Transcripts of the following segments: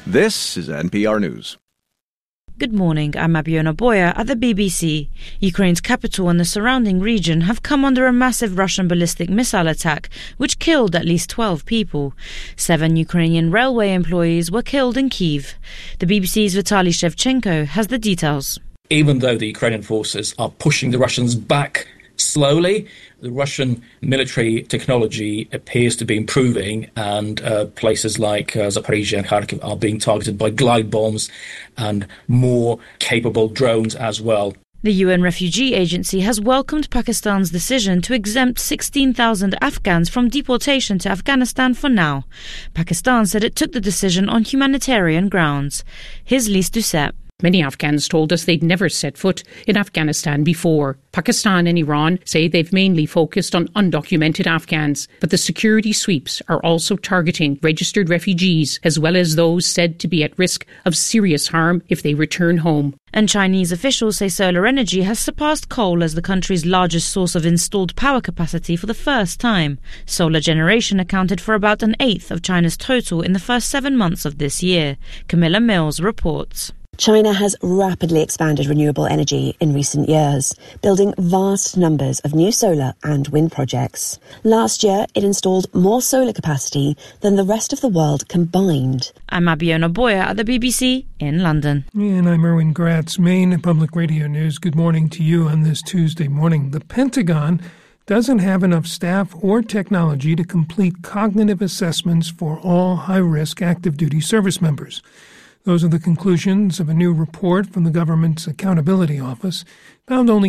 This is NPR News. Good morning, I'm Abiona Boya at the BBC. Ukraine's capital and the surrounding region have come under a massive Russian ballistic missile attack, which killed at least 12 people. 7 Ukrainian railway employees were killed in Kyiv. The BBC's Vitaly Shevchenko has the details. Even though the Ukrainian forces are pushing the Russians back slowly, the Russian military technology appears to be improving, and places like Zaporizhia and Kharkiv are being targeted by glide bombs and more capable drones as well. The UN Refugee Agency has welcomed Pakistan's decision to exempt 16,000 Afghans from deportation to Afghanistan for now. Pakistan said it took the decision on humanitarian grounds. Here's Lise Doucet. Many Afghans told us they'd never set foot in Afghanistan before. Pakistan and Iran say they've mainly focused on undocumented Afghans, but the security sweeps are also targeting registered refugees, as well as those said to be at risk of serious harm if they return home. And Chinese officials say solar energy has surpassed coal as the country's largest source of installed power capacity for the first time. Solar generation accounted for about an eighth of China's total in the first 7 months of this year. Camilla Mills reports. China has rapidly expanded renewable energy in recent years, building vast numbers of new solar and wind projects. Last year, it installed more solar capacity than the rest of the world combined. I'm Abiona Boya at the BBC in London. And I'm Erwin Gratz, Maine Public Radio News. Good morning to you on this Tuesday morning. The Pentagon doesn't have enough staff or technology to complete cognitive assessments for all high-risk active duty service members. Those are the conclusions of a new report from the government's Accountability Office. Found only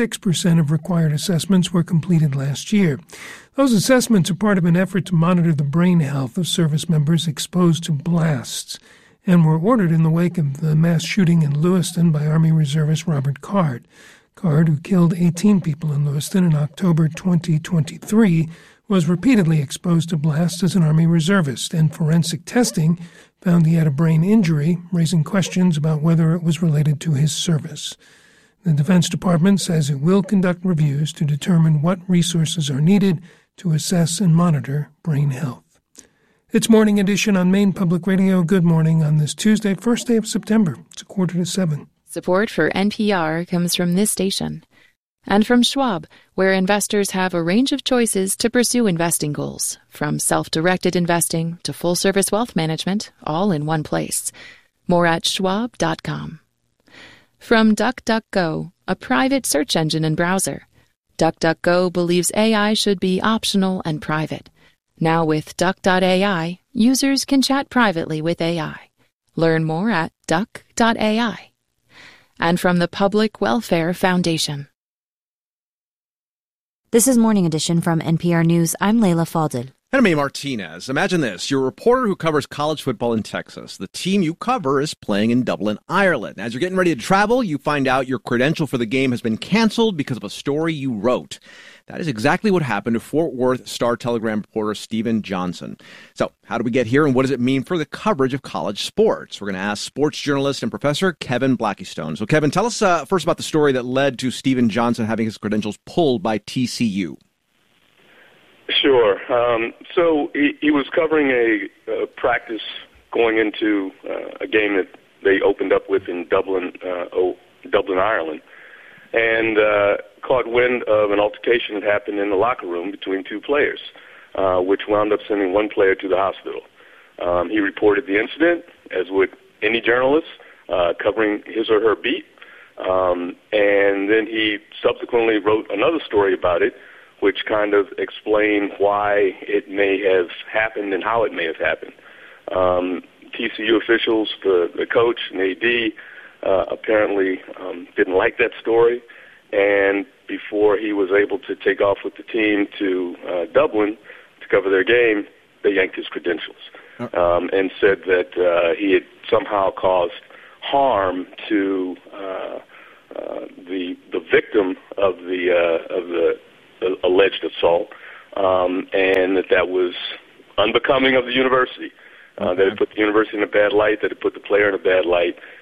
86% of required assessments were completed last year. Those assessments are part of an effort to monitor the brain health of service members exposed to blasts and were ordered in the wake of the mass shooting in Lewiston by Army Reservist Robert Card. Card, who killed 18 people in Lewiston in October 2023, was repeatedly exposed to blasts as an Army Reservist, and forensic testing found he had a brain injury, raising questions about whether it was related to his service. The Defense Department says it will conduct reviews to determine what resources are needed to assess and monitor brain health. It's Morning Edition on Maine Public Radio. Good morning on this Tuesday, first day of September. It's 6:45. Support for NPR comes from this station and from Schwab, where investors have a range of choices to pursue investing goals, from self-directed investing to full-service wealth management, all in one place. More at schwab.com. From DuckDuckGo, a private search engine and browser. DuckDuckGo believes AI should be optional and private. Now with Duck.ai, users can chat privately with AI. Learn more at duck.ai. And from the Public Welfare Foundation. This is Morning Edition from NPR News. I'm Leila Fadel. And I'm A. Martinez. Imagine this. You're a reporter who covers college football in Texas. The team you cover is playing in Dublin, Ireland. As you're getting ready to travel, you find out your credential for the game has been canceled because of a story you wrote. That is exactly what happened to Fort Worth Star-Telegram reporter Steven Johnson. So how did we get here, and what does it mean for the coverage of college sports? We're going to ask sports journalist and professor Kevin Blackistone. So Kevin, tell us first about the story that led to Steven Johnson having his credentials pulled by TCU. Sure. So he was covering a practice going into a game that they opened up with in Dublin, Ireland, and caught wind of an altercation that happened in the locker room between two players, which wound up sending one player to the hospital. He reported the incident, as would any journalist, covering his or her beat, and then he subsequently wrote another story about it, which kind of explained why it may have happened and how it may have happened. TCU officials, the coach and AD, apparently didn't like that story, and before he was able to take off with the team to Dublin to cover their game, they yanked his credentials and said that he had somehow caused harm to the victim of the alleged assault, and that was unbecoming of the university. That it put the university in a bad light, that it put the player in a bad light,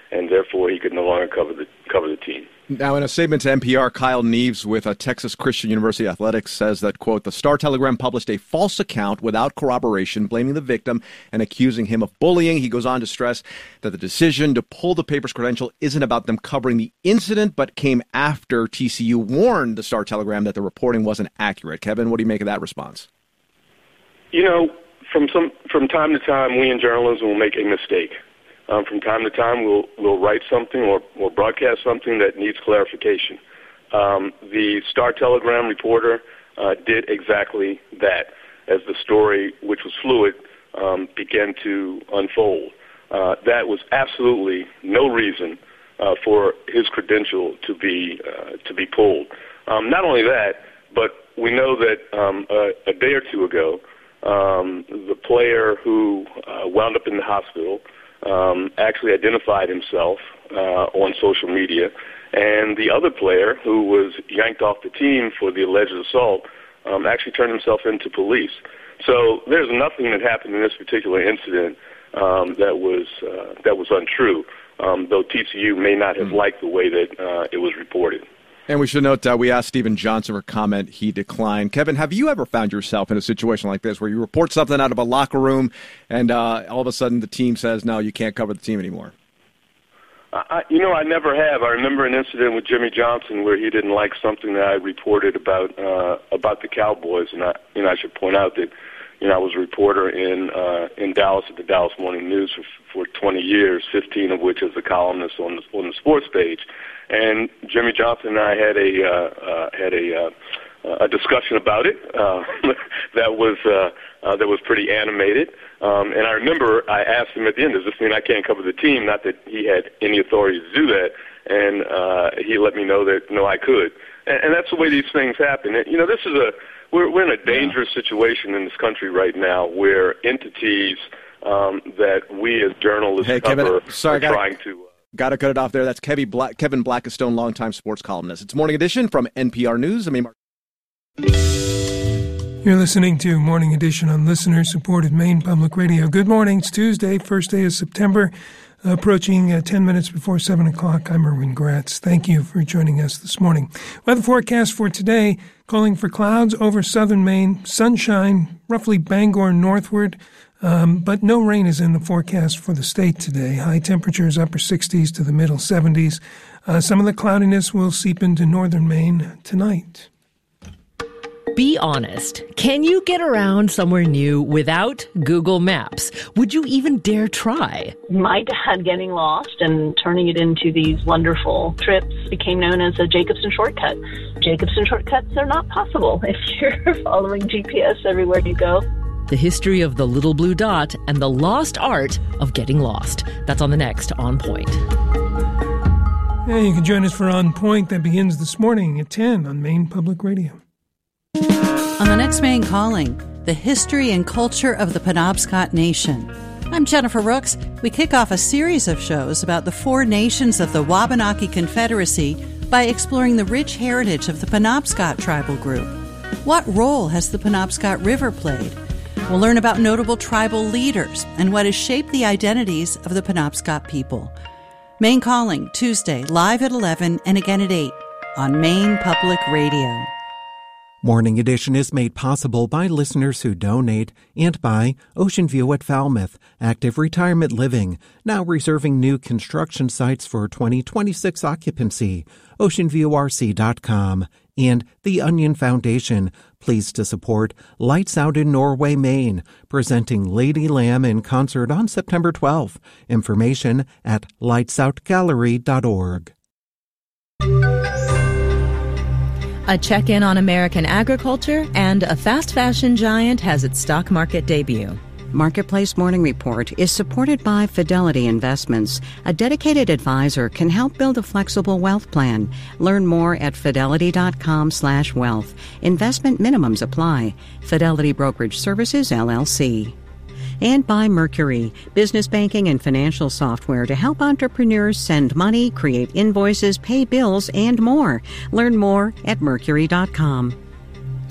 and therefore he could no longer cover the team. Now, in a statement to NPR, Kyle Neves with Texas Christian University Athletics says that, quote, the Star-Telegram published a false account without corroboration, blaming the victim and accusing him of bullying. He goes on to stress that the decision to pull the paper's credential isn't about them covering the incident, but came after TCU warned the Star-Telegram that the reporting wasn't accurate. Kevin, what do you make of that response? You know, from time to time, we in journalism will make a mistake. From time to time, we'll write something or broadcast something that needs clarification. The Star-Telegram reporter did exactly that as the story, which was fluid, began to unfold. That was absolutely no reason for his credential to be pulled. Not only that, but we know that a day or two ago, the player who wound up in the hospital actually identified himself on social media, and the other player who was yanked off the team for the alleged assault actually turned himself into police. So there's nothing that happened in this particular incident that was untrue, though TCU may not have liked the way that it was reported. And we should note that we asked Stephen Johnson for comment. He declined. Kevin, have you ever found yourself in a situation like this where you report something out of a locker room and all of a sudden the team says, no, you can't cover the team anymore? I never have. I remember an incident with Jimmy Johnson where he didn't like something that I reported about the Cowboys. And I should point out that, I was a reporter in Dallas at the Dallas Morning News for 20 years, 15 of which as a columnist on the sports page. And Jimmy Johnson and I had a discussion about it that was pretty animated. And I remember I asked him at the end, "Does this mean I can't cover the team?" Not that he had any authority to do that, and he let me know that no, I could. And that's the way these things happen. And, this is we're in a dangerous situation in this country right now, where entities that we as journalists cover are trying to. Got to cut it off there. That's Kevin Blackistone, longtime sports columnist. It's Morning Edition from NPR News. You're listening to Morning Edition on listener-supported Maine Public Radio. Good morning. It's Tuesday, first day of September, approaching 10 minutes before 7 o'clock. I'm Erwin Gratz. Thank you for joining us this morning. Weather forecast for today, calling for clouds over southern Maine, sunshine roughly Bangor northward, but no rain is in the forecast for the state today. High temperatures upper 60s to the middle 70s. Some of the cloudiness will seep into northern Maine tonight. Be honest. Can you get around somewhere new without Google Maps? Would you even dare try? My dad getting lost and turning it into these wonderful trips became known as a Jacobson shortcut. Jacobson shortcuts are not possible if you're following GPS everywhere you go. The history of the little blue dot and the lost art of getting lost. That's on the next On Point. Yeah, you can join us for On Point. That begins this morning at 10 on Maine Public Radio. On the next Maine Calling, the history and culture of the Penobscot Nation. I'm Jennifer Rooks. We kick off a series of shows about the four nations of the Wabanaki Confederacy by exploring the rich heritage of the Penobscot tribal group. What role has the Penobscot River played? We'll learn about notable tribal leaders and what has shaped the identities of the Penobscot people. Maine Calling, Tuesday, live at 11 and again at 8 on Maine Public Radio. Morning Edition is made possible by listeners who donate and by Ocean View at Falmouth, Active Retirement Living, now reserving new construction sites for 2026 occupancy, oceanviewrc.com, and the Onion Foundation, pleased to support Lights Out in Norway, Maine, presenting Lady Lamb in concert on September 12th. Information at lightsoutgallery.org. A check-in on American agriculture, and a fast fashion giant has its stock market debut. Marketplace Morning Report is supported by Fidelity Investments. A dedicated advisor can help build a flexible wealth plan. Learn more at fidelity.com/wealth. Investment minimums apply. Fidelity Brokerage Services, LLC. And by Mercury, business banking and financial software to help entrepreneurs send money, create invoices, pay bills, and more. Learn more at mercury.com.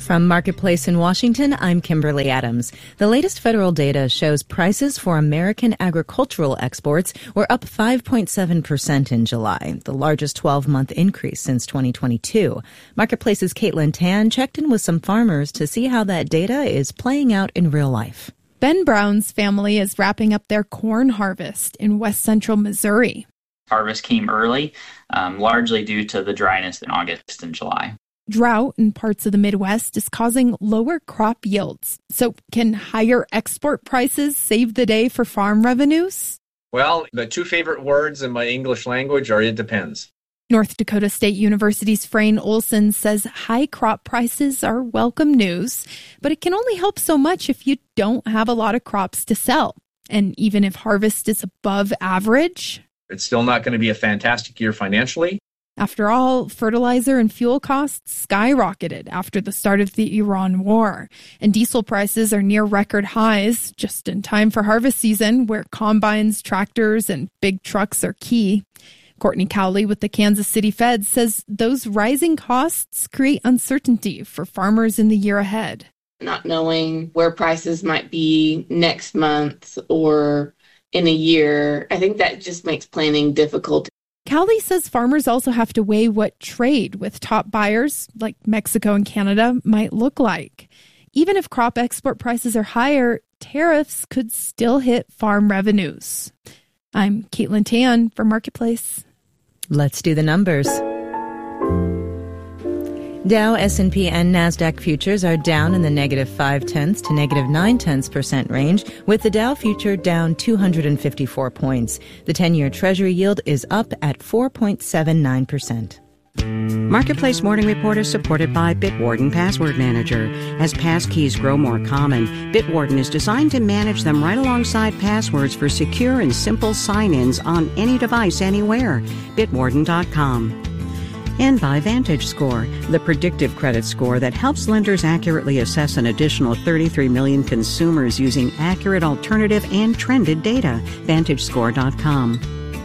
From Marketplace in Washington, I'm Kimberly Adams. The latest federal data shows prices for American agricultural exports were up 5.7% in July, the largest 12-month increase since 2022. Marketplace's Caitlin Tan checked in with some farmers to see how that data is playing out in real life. Ben Brown's family is wrapping up their corn harvest in west central Missouri. Harvest came early, largely due to the dryness in August and July. Drought in parts of the Midwest is causing lower crop yields. So can higher export prices save the day for farm revenues? Well, the two favorite words in my English language are "it depends." North Dakota State University's Frayne Olson says high crop prices are welcome news, but it can only help so much if you don't have a lot of crops to sell. And even if harvest is above average, it's still not going to be a fantastic year financially. After all, fertilizer and fuel costs skyrocketed after the start of the Iran war, and diesel prices are near record highs just in time for harvest season, where combines, tractors, and big trucks are key. Courtney Cowley with the Kansas City Fed says those rising costs create uncertainty for farmers in the year ahead. Not knowing where prices might be next month or in a year, I think that just makes planning difficult. Cowley says farmers also have to weigh what trade with top buyers, like Mexico and Canada, might look like. Even if crop export prices are higher, tariffs could still hit farm revenues. I'm Caitlin Tan for Marketplace. Let's do the numbers. Dow, S&P, and NASDAQ futures are down in the negative 0.5 to negative 0.9% range, with the Dow future down 254 points. The 10-year Treasury yield is up at 4.79%. Marketplace Morning Report is supported by Bitwarden Password Manager. As passkeys grow more common, Bitwarden is designed to manage them right alongside passwords for secure and simple sign-ins on any device anywhere. Bitwarden.com. And by VantageScore, the predictive credit score that helps lenders accurately assess an additional 33 million consumers using accurate alternative and trended data. VantageScore.com.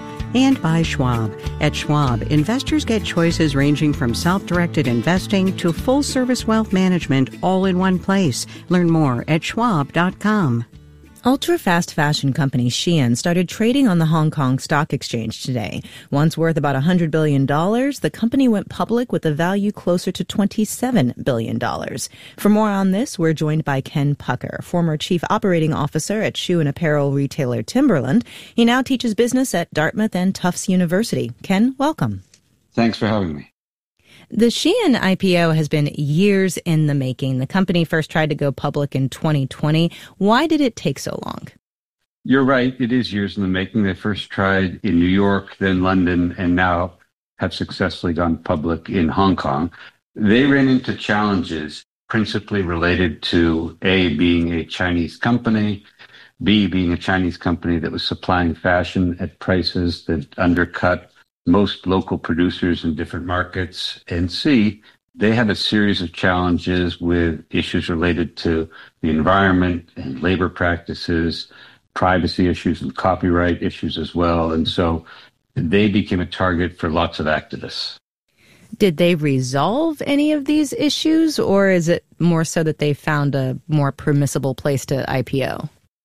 And by Schwab. At Schwab, investors get choices ranging from self-directed investing to full-service wealth management all in one place. Learn more at Schwab.com. Ultra-fast fashion company Shein started trading on the Hong Kong Stock Exchange today. Once worth about $100 billion, the company went public with a value closer to $27 billion. For more on this, we're joined by Ken Pucker, former chief operating officer at shoe and apparel retailer Timberland. He now teaches business at Dartmouth and Tufts University. Ken, welcome. Thanks for having me. The Shein IPO has been years in the making. The company first tried to go public in 2020. Why did it take so long? You're right. It is years in the making. They first tried in New York, then London, and now have successfully gone public in Hong Kong. They ran into challenges principally related to A, being a Chinese company, B, being a Chinese company that was supplying fashion at prices that undercut most local producers in different markets, and C, they had a series of challenges with issues related to the environment and labor practices, privacy issues and copyright issues as well. And so they became a target for lots of activists. Did they resolve any of these issues, or is it more so that they found a more permissible place to IPO?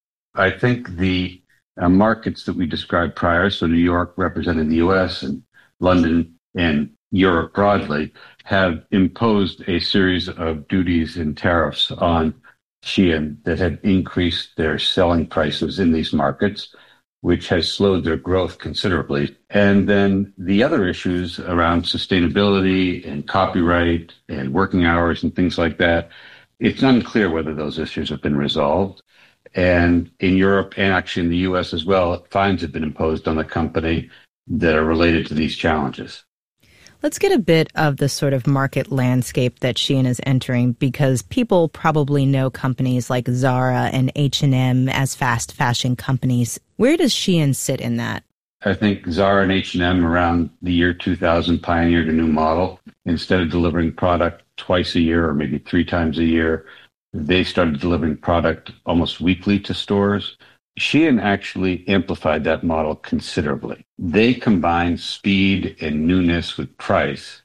I think the markets that we described prior, so New York representing the U.S. and London and Europe broadly, have imposed a series of duties and tariffs on Shein that have increased their selling prices in these markets, which has slowed their growth considerably. And then the other issues around sustainability and copyright and working hours and things like that, it's unclear whether those issues have been resolved. And in Europe and actually in the U.S. as well, fines have been imposed on the company that are related to these challenges. Let's get a bit of the sort of market landscape that Shein is entering, because people probably know companies like Zara and H&M as fast fashion companies. Where does Shein sit in that? I think Zara and H&M around the year 2000 pioneered a new model. Instead of delivering product twice a year or maybe 3 times a year, they started delivering product almost weekly to stores. Shein actually amplified that model considerably. They combined speed and newness with price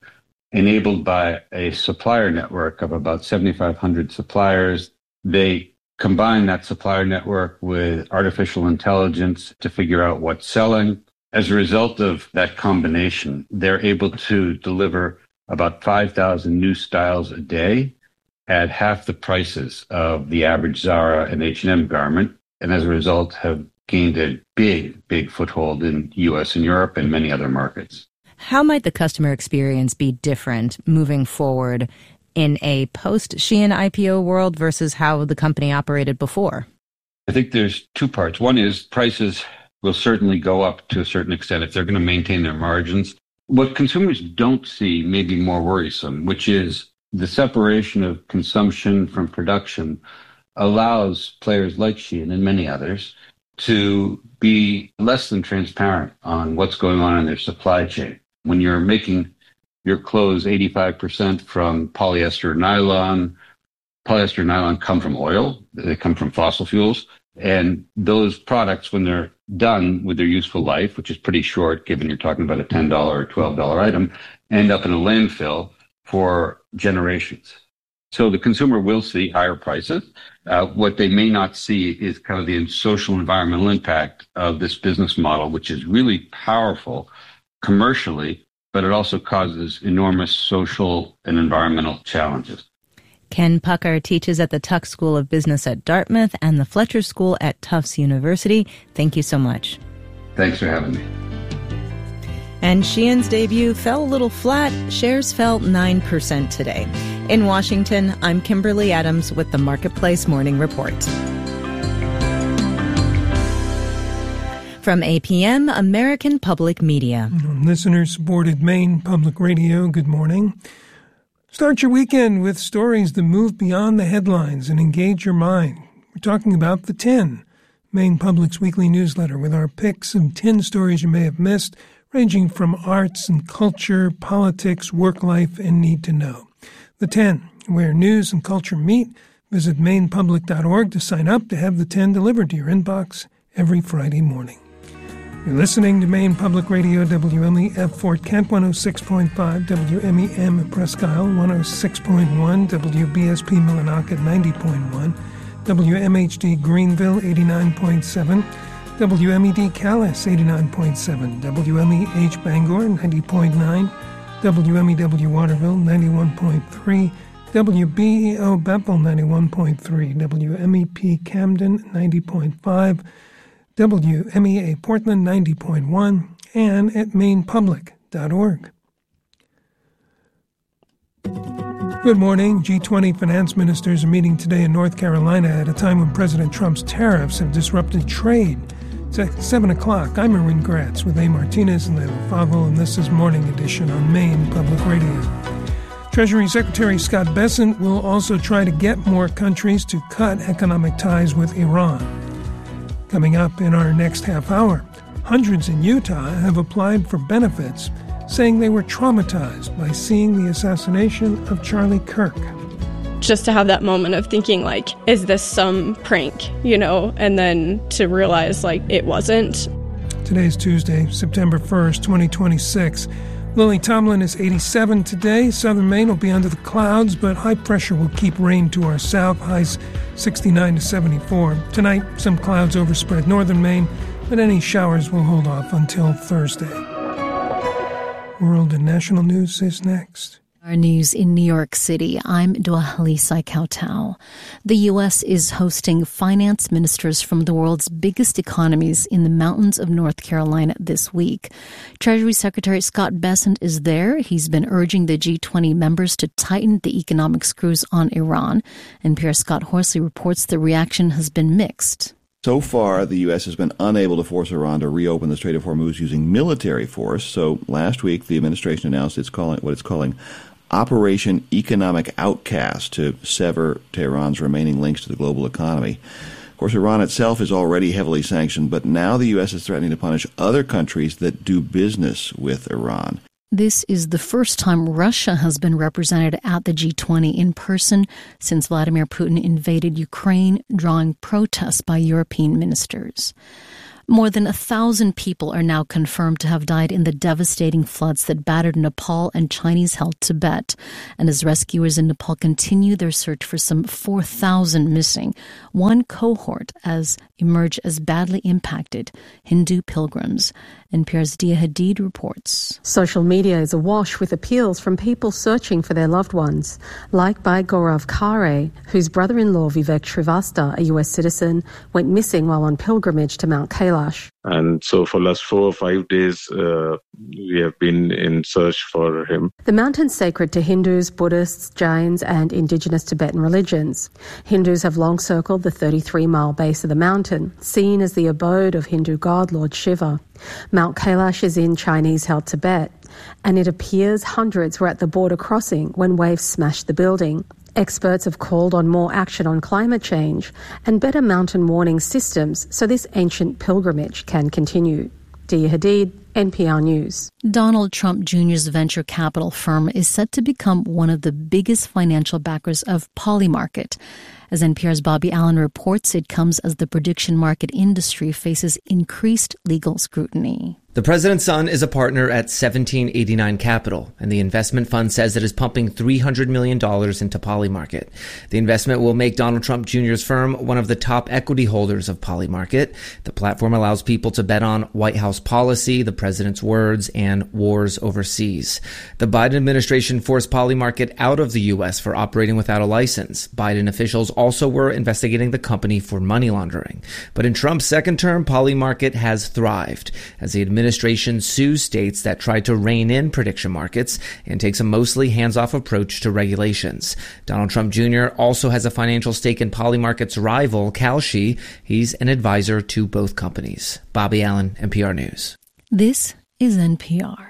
enabled by a supplier network of about 7,500 suppliers. They combine that supplier network with artificial intelligence to figure out what's selling. As a result of that combination, they're able to deliver about 5,000 new styles a day at half the prices of the average Zara and H&M garment, and as a result have gained a big foothold in U.S. and Europe and many other markets. How might the customer experience be different moving forward in a post-Shein IPO world versus how the company operated before? I think there's two parts. One is prices will certainly go up to a certain extent if they're going to maintain their margins. What consumers don't see may be more worrisome, which is the separation of consumption from production allows players like Shein and many others to be less than transparent on what's going on in their supply chain. When you're making your clothes 85% from polyester nylon come from oil, they come from fossil fuels. And those products, when they're done with their useful life, which is pretty short, given you're talking about a $10 or $12 item, end up in a landfill for generations. So the consumer will see higher prices. What they may not see is kind of the social environmental impact of this business model, which is really powerful commercially, but it also causes enormous social and environmental challenges. Ken Pucker teaches at the Tuck School of Business at Dartmouth and the Fletcher School at Tufts University. Thank you so much. Thanks for having me. And Shein's debut fell a little flat. Shares fell 9% today. In Washington, I'm Kimberly Adams with the Marketplace Morning Report. From APM, American Public Media. Listener-supported Maine Public Radio, good morning. Start your weekend with stories that move beyond the headlines and engage your mind. We're talking about The 10, Maine Public's weekly newsletter, with our picks of 10 stories you may have missed, ranging from arts and culture, politics, work life, and need to know. The 10, where news and culture meet. Visit mainepublic.org to sign up to have The 10 delivered to your inbox every Friday morning. You're listening to Maine Public Radio, WMEF Fort Kent 106.5, WMEM Presque Isle 106.1, WBSP Millinocket 90.1, WMHD Greenville 89.7, WMED Calais 89.7, WMEH Bangor 90.9, WMEW Waterville 91.3, WBEO Bethel 91.3, WMEP Camden 90.5, WMEA Portland 90.1, and at mainepublic.org. Good morning. G20 finance ministers are meeting today in North Carolina at a time when President Trump's tariffs have disrupted trade. It's at 7 o'clock. I'm Marin Gratz with A. Martinez and Leila Fadel, and this is Morning Edition on Maine Public Radio. Treasury Secretary Scott Bessent will also try to get more countries to cut economic ties with Iran. Coming up in our next half hour, hundreds in Utah have applied for benefits, saying they were traumatized by seeing the assassination of Charlie Kirk. Just to have that moment of thinking, like, is this some prank, and then to realize, like, it wasn't. Today's Tuesday, September 1st, 2026. Lily Tomlin is 87 today. Southern Maine will be under the clouds, but high pressure will keep rain to our south, highs 69 to 74. Tonight, some clouds overspread northern Maine, but any showers will hold off until Thursday. World and national news is next. Our news in New York City. I'm Dwahalisai Kautau. The U.S. is hosting finance ministers from the world's biggest economies in the mountains of North Carolina this week. Treasury Secretary Scott Bessent is there. He's been urging the G20 members to tighten the economic screws on Iran. NPR's Scott Horsley reports the reaction has been mixed. So far, the U.S. has been unable to force Iran to reopen the Strait of Hormuz using military force. So last week, the administration announced what it's calling Operation Economic Outcast to sever Tehran's remaining links to the global economy. Of course, Iran itself is already heavily sanctioned, but now the U.S. is threatening to punish other countries that do business with Iran. This is the first time Russia has been represented at the G20 in person since Vladimir Putin invaded Ukraine, drawing protests by European ministers. More than 1,000 people are now confirmed to have died in the devastating floods that battered Nepal and Chinese-held Tibet. And as rescuers in Nepal continue their search for some 4,000 missing, one cohort has emerged as badly impacted Hindu pilgrims. NPR's Dia Hadid reports. Social media is awash with appeals from people searching for their loved ones, like by Gaurav Khare, whose brother-in-law Vivek Srivastava, a US citizen, went missing while on pilgrimage to Mount Kailash. And so for the last 4 or 5 days, we have been in search for him. The mountain's sacred to Hindus, Buddhists, Jains, and indigenous Tibetan religions. Hindus have long circled the 33-mile base of the mountain, seen as the abode of Hindu god Lord Shiva. Mount Kailash is in Chinese-held Tibet, and it appears hundreds were at the border crossing when waves smashed the building. Experts have called on more action on climate change and better mountain warning systems so this ancient pilgrimage can continue. Dia Hadid, NPR News. Donald Trump Jr.'s venture capital firm is set to become one of the biggest financial backers of Polymarket. As NPR's Bobby Allen reports, it comes as the prediction market industry faces increased legal scrutiny. The president's son is a partner at 1789 Capital, and the investment fund says it is pumping $300 million into Polymarket. The investment will make Donald Trump Jr.'s firm one of the top equity holders of Polymarket. The platform allows people to bet on White House policy, the president's words, and wars overseas. The Biden administration forced Polymarket out of the U.S. for operating without a license. Biden officials also were investigating the company for money laundering. But in Trump's second term, Polymarket has thrived as the administration sues states that try to rein in prediction markets and takes a mostly hands-off approach to regulations. Donald Trump Jr. also has a financial stake in Polymarket's rival, Kalshi. He's an advisor to both companies. Bobby Allen, NPR News. This is NPR.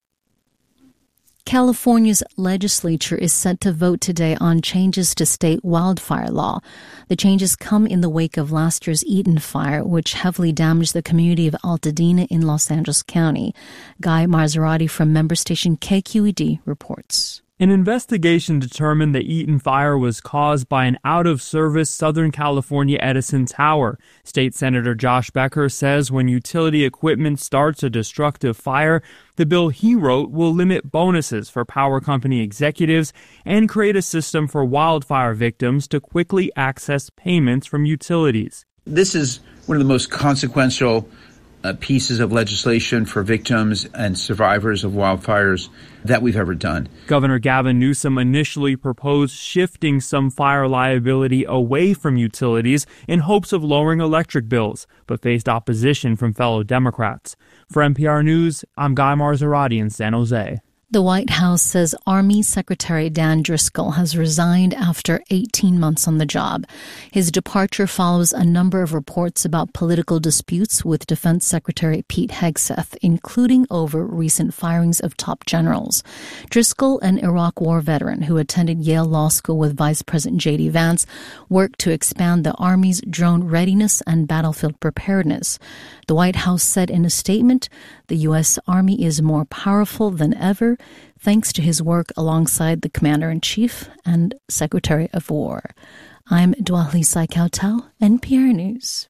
California's legislature is set to vote today on changes to state wildfire law. The changes come in the wake of last year's Eaton fire, which heavily damaged the community of Altadena in Los Angeles County. Guy Marzorati from member station KQED reports. An investigation determined the Eaton fire was caused by an out-of-service Southern California Edison tower. State Senator Josh Becker says when utility equipment starts a destructive fire, the bill he wrote will limit bonuses for power company executives and create a system for wildfire victims to quickly access payments from utilities. This is one of the most consequential pieces of legislation for victims and survivors of wildfires that we've ever done. Governor Gavin Newsom initially proposed shifting some fire liability away from utilities in hopes of lowering electric bills, but faced opposition from fellow Democrats. For NPR News, I'm Guy Marzorati in San Jose. The White House says Army Secretary Dan Driscoll has resigned after 18 months on the job. His departure follows a number of reports about political disputes with Defense Secretary Pete Hegseth, including over recent firings of top generals. Driscoll, an Iraq War veteran who attended Yale Law School with Vice President J.D. Vance, worked to expand the Army's drone readiness and battlefield preparedness. The White House said in a statement, the U.S. Army is more powerful than ever, thanks to his work alongside the Commander-in-Chief and Secretary of War. I'm Dwali Saikautal, NPR News.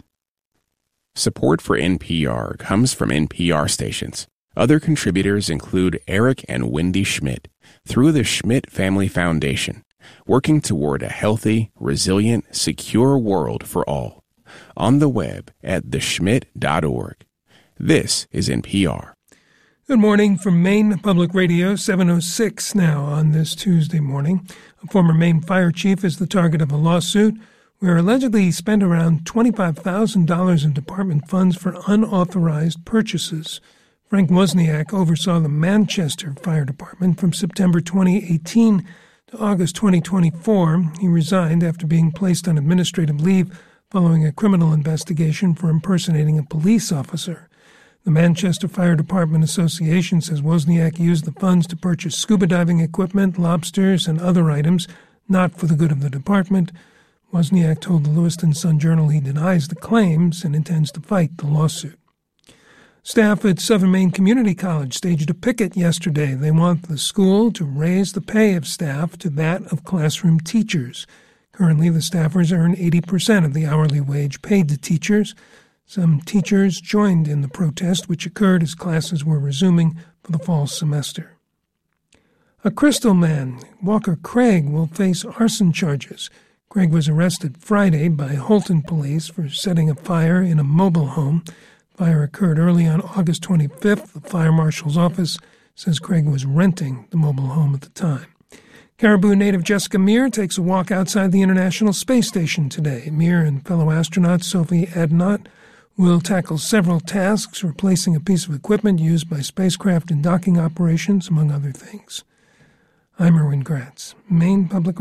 Support for NPR comes from NPR stations. Other contributors include Eric and Wendy Schmidt through the Schmidt Family Foundation, working toward a healthy, resilient, secure world for all. On the web at theschmidt.org. This is NPR. Good morning from Maine Public Radio, 7:06 now on this Tuesday morning. A former Maine fire chief is the target of a lawsuit where allegedly he spent around $25,000 in department funds for unauthorized purchases. Frank Wozniak oversaw the Manchester Fire Department from September 2018 to August 2024. He resigned after being placed on administrative leave following a criminal investigation for impersonating a police officer. The Manchester Fire Department Association says Wozniak used the funds to purchase scuba diving equipment, lobsters, and other items not for the good of the department. Wozniak told the Lewiston Sun-Journal he denies the claims and intends to fight the lawsuit. Staff at Southern Maine Community College staged a picket yesterday. They want the school to raise the pay of staff to that of classroom teachers. Currently, the staffers earn 80% of the hourly wage paid to teachers. Some teachers joined in the protest, which occurred as classes were resuming for the fall semester. A Crystal man, Walker Craig, will face arson charges. Craig was arrested Friday by Holton police for setting a fire in a mobile home. The fire occurred early on August 25th. The fire marshal's office says Craig was renting the mobile home at the time. Caribou native Jessica Meir takes a walk outside the International Space Station today. Meir and fellow astronaut Sophie Adnot will tackle several tasks, replacing a piece of equipment used by spacecraft in docking operations, among other things. I'm Erwin Gratz, Maine Public